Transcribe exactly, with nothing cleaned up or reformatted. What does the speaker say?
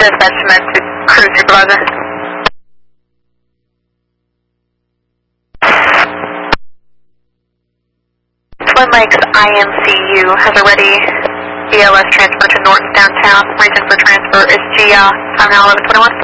dispatch med to crew supervisor. Twin Lakes I M C U has a ready B L S transfer to Norton downtown. Reason for transfer is G I. Time now eleven twenty-one.